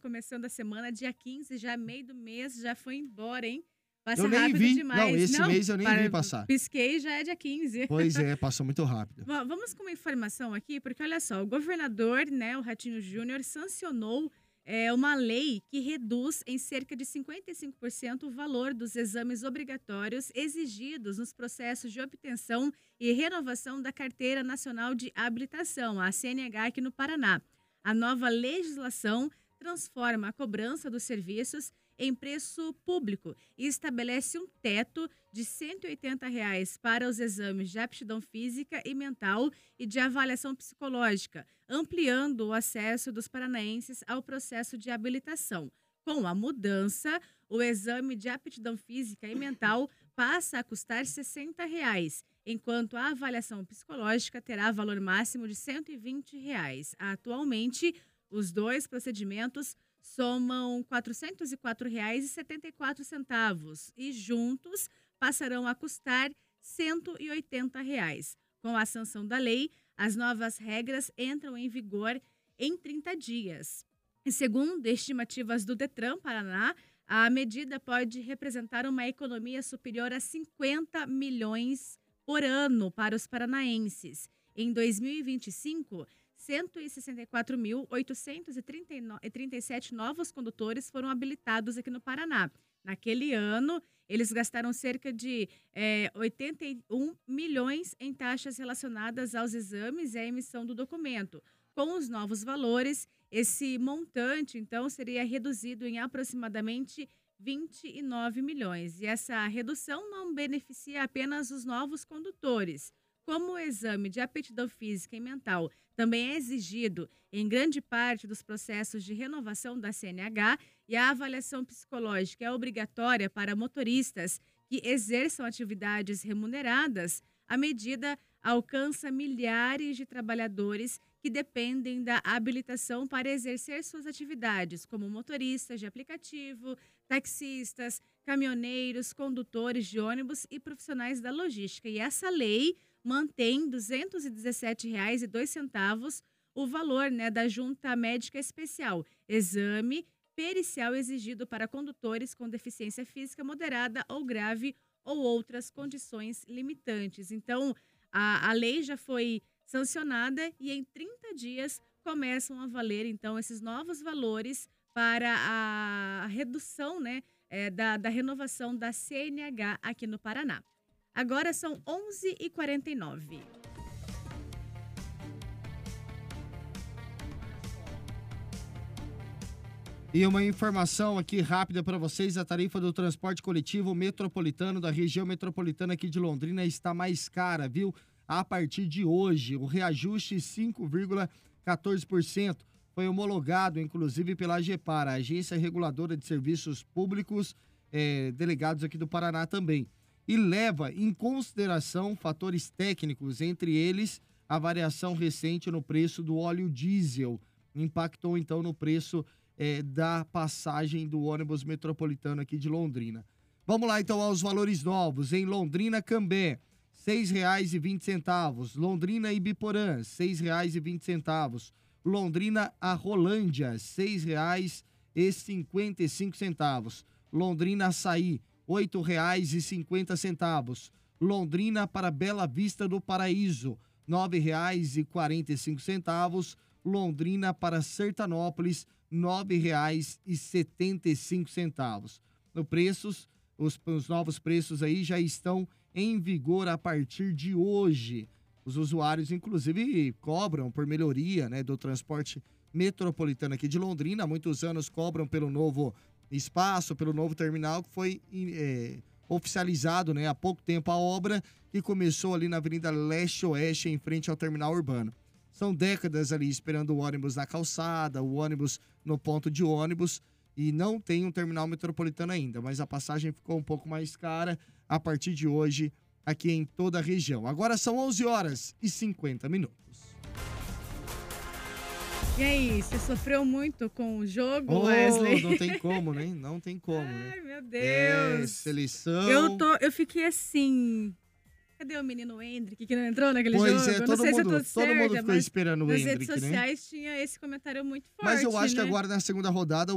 começando a semana, dia 15, já meio do mês, já foi embora, hein? Passa Eu nem rápido vi. demais. Não, esse mês eu nem vi passar. Pisquei, já é dia 15. Pois é, passou muito rápido. Vamos com uma informação aqui, porque olha só, o governador, né, o Ratinho Júnior, sancionou uma lei que reduz em cerca de 55% o valor dos exames obrigatórios exigidos nos processos de obtenção e renovação da Carteira Nacional de Habilitação, a CNH, aqui no Paraná. A nova legislação transforma a cobrança dos serviços em preço público e estabelece um teto de R$ 180 para os exames de aptidão física e mental e de avaliação psicológica, ampliando o acesso dos paranaenses ao processo de habilitação. Com a mudança, o exame de aptidão física e mental passa a custar R$ 60, enquanto a avaliação psicológica terá valor máximo de R$ 120. Atualmente, os dois procedimentos somam R$ 404,74 e juntos passarão a custar R$ 180. Com a sanção da lei, as novas regras entram em vigor em 30 dias. E segundo estimativas do Detran Paraná, a medida pode representar uma economia superior a 50 milhões por ano para os paranaenses. Em 2025, 164.837 novos condutores foram habilitados aqui no Paraná. Naquele ano, eles gastaram cerca de 81 milhões em taxas relacionadas aos exames e à emissão do documento. Com os novos valores, esse montante, então, seria reduzido em aproximadamente 29 milhões. E essa redução não beneficia apenas os novos condutores. Como o exame de aptidão física e mental também é exigido em grande parte dos processos de renovação da CNH e a avaliação psicológica é obrigatória para motoristas que exerçam atividades remuneradas, a medida alcança milhares de trabalhadores que dependem da habilitação para exercer suas atividades, como motoristas de aplicativo, taxistas, caminhoneiros, condutores de ônibus e profissionais da logística. E essa lei mantém R$ 217,02 o valor, né, da junta médica especial, exame pericial exigido para condutores com deficiência física moderada ou grave ou outras condições limitantes. Então, a lei já foi sancionada e em 30 dias começam a valer, então, esses novos valores para a redução, né, da renovação da CNH aqui no Paraná. Agora são 11h49. E uma informação aqui rápida para vocês: a tarifa do transporte coletivo metropolitano da região metropolitana aqui de Londrina está mais cara, viu? A partir de hoje, o reajuste 5,14% foi homologado, inclusive, pela AGEPAR, a Agência Reguladora de Serviços Públicos, delegados aqui do Paraná também. E leva em consideração fatores técnicos, entre eles a variação recente no preço do óleo diesel. Impactou, então, no preço da passagem do ônibus metropolitano aqui de Londrina. Vamos lá, então, aos valores novos. Em Londrina, Cambé, R$ 6,20. Londrina, Ibiporã, R$ 6,20. Londrina, a Rolândia, R$ 6,55. Londrina, Açaí, R$ 8,50. Londrina para Bela Vista do Paraíso, R$ 9,45. Londrina para Sertanópolis, R$ 9,75. Os novos preços aí já estão em vigor a partir de hoje. Os usuários, inclusive, cobram por melhoria, né, do transporte metropolitano aqui de Londrina. Há muitos anos cobram pelo novo espaço, pelo novo terminal que foi oficializado, né, há pouco tempo a obra, que começou ali na Avenida Leste-Oeste, em frente ao terminal urbano. São décadas ali esperando o ônibus na calçada, o ônibus no ponto de ônibus, e não tem um terminal metropolitano ainda, mas a passagem ficou um pouco mais cara a partir de hoje aqui em toda a região. Agora são 11h50. E aí, você sofreu muito com o jogo, Wesley? Não tem como, né? Não tem como, né? Ai, meu Deus. Seleção. Eu fiquei assim... Cadê o menino Hendrick que não entrou naquele jogo? Pois é, todo mundo ficou esperando o Hendrick, né? Nas redes sociais tinha esse comentário muito forte, Mas eu acho que né? agora na segunda rodada